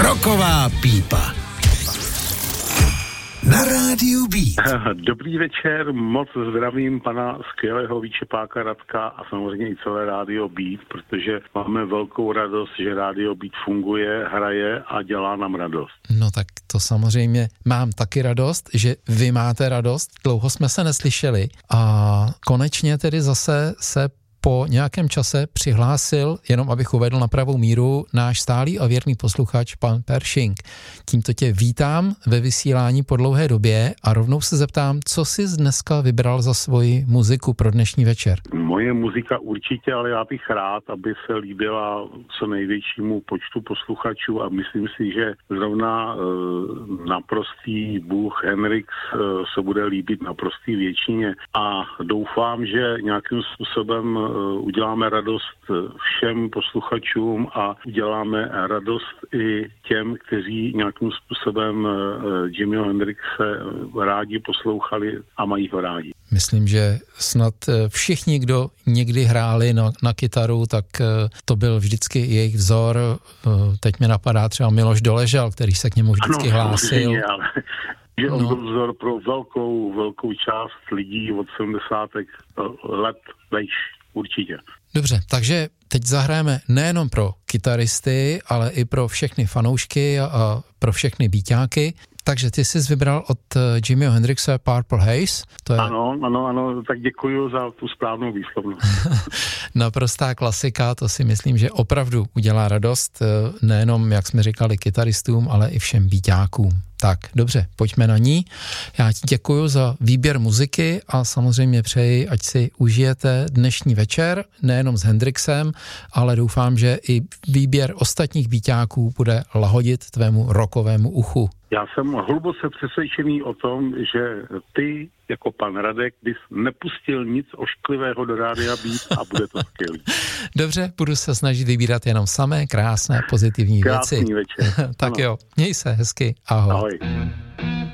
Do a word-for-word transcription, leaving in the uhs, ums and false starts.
Rocková pípa. Na rádiu Beat. Dobrý večer, moc zdravím pana skvělého výčepáka Radka a samozřejmě i celé rádio Beat, protože máme velkou radost, že rádio Beat funguje, hraje a dělá nám radost. No tak to samozřejmě mám taky radost, že vy máte radost, dlouho jsme se neslyšeli a konečně tedy zase se po nějakém čase přihlásil, jenom abych uvedl na pravou míru, náš stálý a věrný posluchač pan Pershing. Tímto tě vítám ve vysílání po dlouhé době a rovnou se zeptám, co jsi dneska vybral za svoji muziku pro dnešní večer? Moje muzika určitě, ale já bych rád, aby se líbila co největšímu počtu posluchačů a myslím si, že zrovna e, naprostý bůh Hendrix e, se bude líbit naprostý většině a doufám, že nějakým způsobem uděláme radost všem posluchačům a uděláme radost i těm, kteří nějakým způsobem Jimmyho Hendrixe rádi poslouchali a mají ho rádi. Myslím, že snad všichni, kdo někdy hráli na, na kytaru, tak to byl vždycky jejich vzor. Teď mě napadá třeba Miloš Doležal, který se k němu vždycky ano, hlásil. Ale že on no. byl vzor pro velkou, velkou část lidí od sedmdesátých let vejš. Určitě. Dobře, takže teď zahrajeme nejenom pro kytaristy, ale i pro všechny fanoušky a, a pro všechny beatáky. Takže ty jsi vybral od Jimmyho Hendrixe Purple Haze. To je... Ano, ano, ano, tak děkuji za tu správnou výslovnost. Naprostá klasika, to si myslím, že opravdu udělá radost nejenom, jak jsme říkali, kytaristům, ale i všem beatákům. Tak, dobře, pojďme na ní. Já ti děkuju za výběr muziky a samozřejmě přeji, ať si užijete dnešní večer, nejenom s Hendrixem, ale doufám, že i výběr ostatních beatáků bude lahodit tvému rockovému uchu. Já jsem hluboce přesvědčený o tom, že ty jako pan Radek bys nepustil nic ošklivého do rádia Beat a bude to skvělý. Dobře, budu se snažit vybírat jenom samé krásné pozitivní Krásný věci. večer. Tak ano. Jo, měj se hezky, ahoj. Ahoj.